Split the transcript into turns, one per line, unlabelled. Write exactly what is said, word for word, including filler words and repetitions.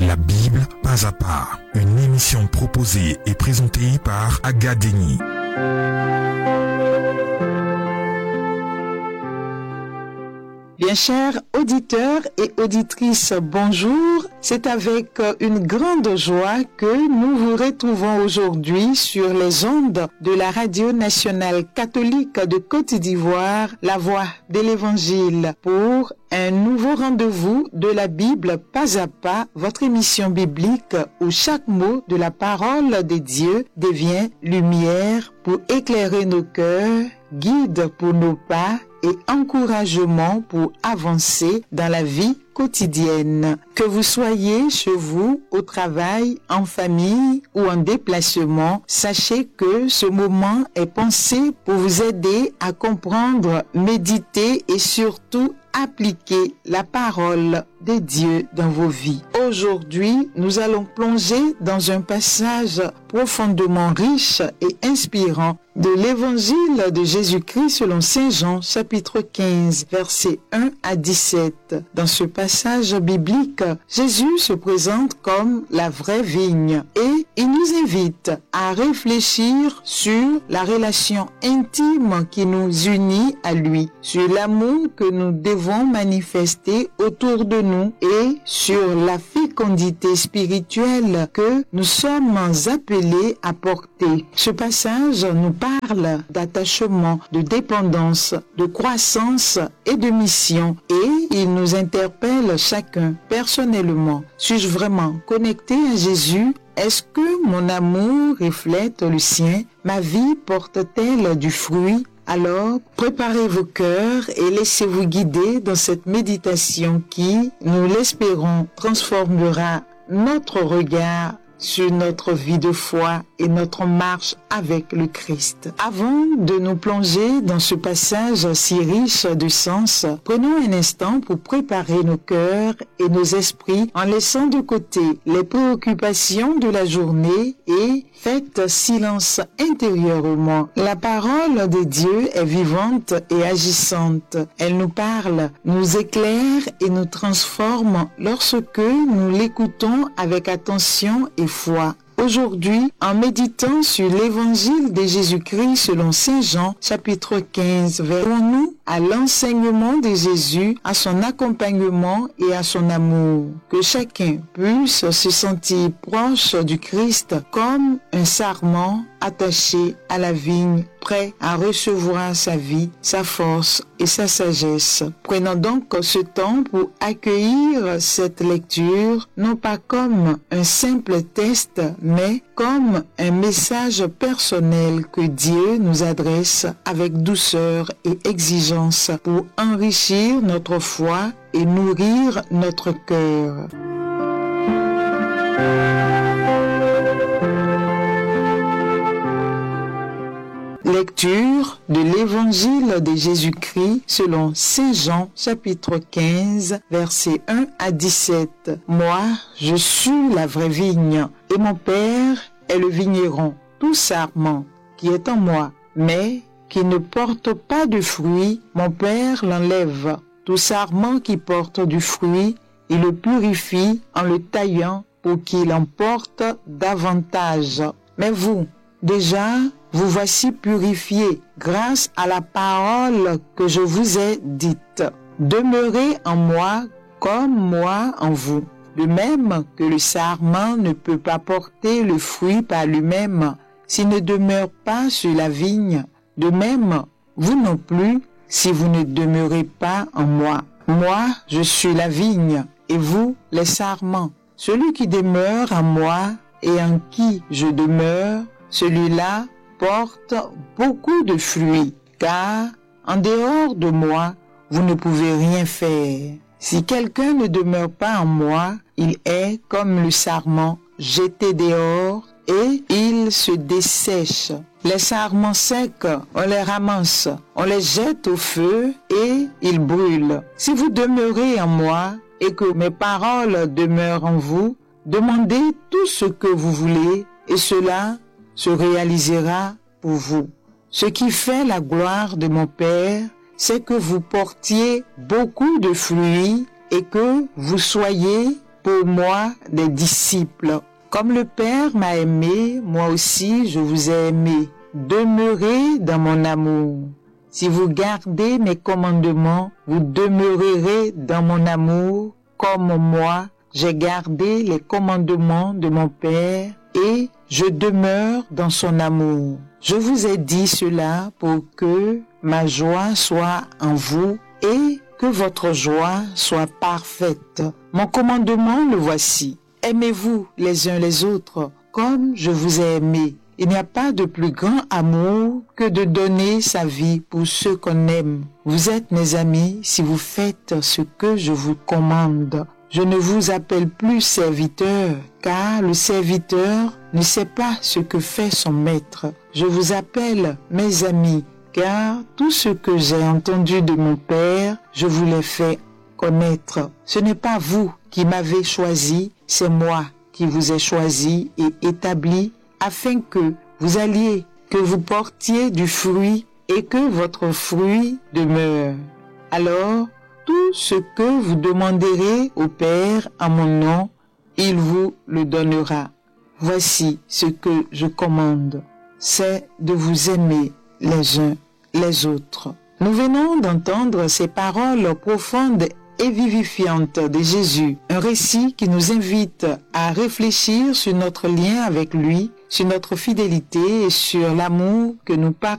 La Bible pas à pas, une émission proposée et présentée par Agadeni.
Bien chers auditeurs et auditrices, bonjour. C'est avec une grande joie que nous vous retrouvons aujourd'hui sur les ondes de la Radio nationale catholique de Côte d'Ivoire, La Voix de l'Évangile, pour un nouveau rendez-vous de la Bible pas à pas, votre émission biblique où chaque mot de la parole de Dieu devient lumière pour éclairer nos cœurs, guide pour nos pas et encouragement pour avancer dans la vie quotidienne. Que vous soyez chez vous, au travail, en famille ou en déplacement, sachez que ce moment est pensé pour vous aider à comprendre, méditer et surtout appliquer la parole de Dieu dans vos vies. Aujourd'hui, nous allons plonger dans un passage profondément riche et inspirant de l'Évangile de Jésus-Christ selon Saint Jean, chapitre quinze, versets un à dix-sept. Dans ce passage biblique, Jésus se présente comme la vraie vigne et il nous invite à réfléchir sur la relation intime qui nous unit à lui, sur l'amour que nous devons manifester autour de nous et sur la fécondité spirituelle que nous sommes appelés à porter. Ce passage nous parle d'attachement, de dépendance, de croissance et de mission et il nous interpelle chacun personnellement. Suis-je vraiment connecté à Jésus? Est-ce que mon amour reflète le sien? Ma vie porte-t-elle du fruit? Alors, préparez vos cœurs et laissez-vous guider dans cette méditation qui, nous l'espérons, transformera notre regard sur notre vie de foi et notre marche avec le Christ. Avant de nous plonger dans ce passage si riche de sens, prenons un instant pour préparer nos cœurs et nos esprits en laissant de côté les préoccupations de la journée et faites silence intérieurement. La parole de Dieu est vivante et agissante. Elle nous parle, nous éclaire et nous transforme lorsque nous l'écoutons avec attention et foi. Aujourd'hui, en méditant sur l'évangile de Jésus-Christ selon Saint Jean, chapitre quinze, verrons-nous à l'enseignement de Jésus, à son accompagnement et à son amour. Que chacun puisse se sentir proche du Christ comme un sarment attaché à la vigne, prêt à recevoir sa vie, sa force et sa sagesse. Prenons donc ce temps pour accueillir cette lecture, non pas comme un simple test, mais comme un message personnel que Dieu nous adresse avec douceur et exigence pour enrichir notre foi et nourrir notre cœur. Lecture de l'Évangile de Jésus-Christ selon Saint Jean, chapitre quinze, versets un à dix-sept. Moi, je suis la vraie vigne, et mon Père est le vigneron. Tout sarment qui est en moi, mais qui ne porte pas de fruit, mon Père l'enlève. Tout sarment qui porte du fruit, il le purifie en le taillant pour qu'il en porte davantage. Mais vous, déjà, vous voici purifiés grâce à la parole que je vous ai dite. Demeurez en moi comme moi en vous. De même que le sarment ne peut pas porter le fruit par lui-même s'il ne demeure pas sur la vigne, de même, vous non plus, si vous ne demeurez pas en moi. Moi, je suis la vigne, et vous, les sarments. Celui qui demeure en moi et en qui je demeure, celui-là porte beaucoup de fruits, car en dehors de moi, vous ne pouvez rien faire. Si quelqu'un ne demeure pas en moi, il est comme le sarment jeté dehors et il se dessèche. Les sarments secs, on les ramasse, on les jette au feu et ils brûlent. Si vous demeurez en moi et que mes paroles demeurent en vous, demandez tout ce que vous voulez et cela se réalisera pour vous. Ce qui fait la gloire de mon Père, c'est que vous portiez beaucoup de fruits et que vous soyez pour moi des disciples. Comme le Père m'a aimé, moi aussi je vous ai aimé. Demeurez dans mon amour. Si vous gardez mes commandements, vous demeurerez dans mon amour, comme moi, j'ai gardé les commandements de mon Père et je demeure dans son amour. Je vous ai dit cela pour que ma joie soit en vous et que votre joie soit parfaite. Mon commandement, le voici. Aimez-vous les uns les autres comme je vous ai aimé. Il n'y a pas de plus grand amour que de donner sa vie pour ceux qu'on aime. Vous êtes mes amis si vous faites ce que je vous commande. Je ne vous appelle plus serviteur, car le serviteur ne sait pas ce que fait son maître. Je vous appelle mes amis, car tout ce que j'ai entendu de mon Père, je vous l'ai fait connaître. Ce n'est pas vous qui m'avez choisi, c'est moi qui vous ai choisi et établi afin que vous alliez, que vous portiez du fruit et que votre fruit demeure. Alors, tout ce que vous demanderez au Père en mon nom, il vous le donnera. Voici ce que je commande, c'est de vous aimer les uns les autres. Nous venons d'entendre ces paroles profondes et vivifiante de Jésus, un récit qui nous invite à réfléchir sur notre lien avec lui, sur notre fidélité et sur l'amour que nous partageons